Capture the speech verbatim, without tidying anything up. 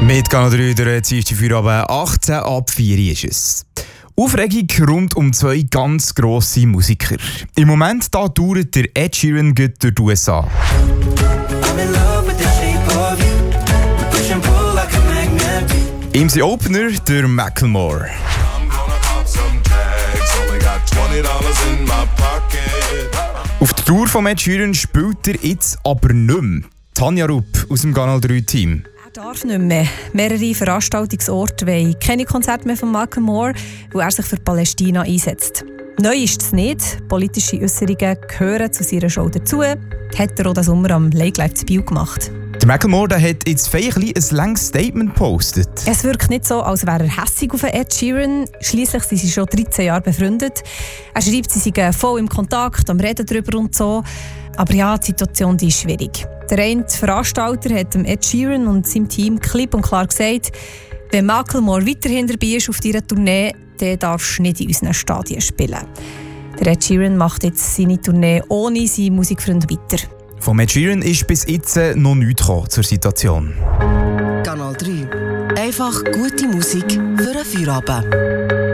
Mit Kanal drei der Dienstag für aber achtzehn ab vier ist es. Aufregung rund um zwei ganz grosse Musiker. Im Moment da dauert der Ed Sheeran durch die U S A. Im sein Opener der Macklemore. Auf der Tour von Ed Sheeran spielt er jetzt aber nicht mehr. Tanja Rupp aus dem Kanal drei Team. Er darf nicht mehr. Mehrere Veranstaltungsorte wollen keine Konzerte mehr von Macklemore, weil er sich für Palästina einsetzt. Neu ist es nicht. Politische Äußerungen gehören zu seiner Show dazu. Hat er auch den Sommer am Lake Live zu Biel gemacht. Der Macklemore der hat jetzt feierlich ein langes Statement gepostet. Es wirkt nicht so, als wäre er hässig auf Ed Sheeran. Schliesslich sind sie schon dreizehn Jahre befreundet. Er schreibt, sie seien voll im Kontakt, am Reden darüber und so. Aber ja, die Situation die ist schwierig. Der eine Veranstalter hat dem Ed Sheeran und seinem Team klipp und klar gesagt, wenn Macklemore weiterhin dabei ist auf dieser Tournee, dann darfst du nicht in unseren Stadien spielen. Der Ed Sheeran macht jetzt seine Tournee ohne seinen Musikfreund weiter. Von Ed Sheeran ist bis jetzt noch nichts gekommen zur Situation. Kanal drei. Einfach gute Musik für einen Feierabend.